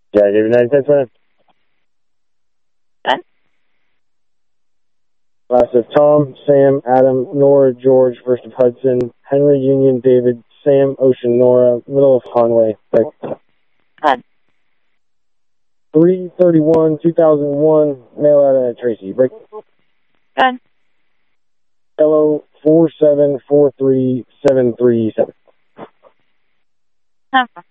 Yeah, I gave you 90 cents, man. Done. Last of Tom, Sam, Adam, Nora, George, first of Hudson, Henry, Union, David, Sam, Ocean, Nora, middle of Conway. Done. 3/31/2001, mail out at Tracy. Break. Done. Hello, 4743737.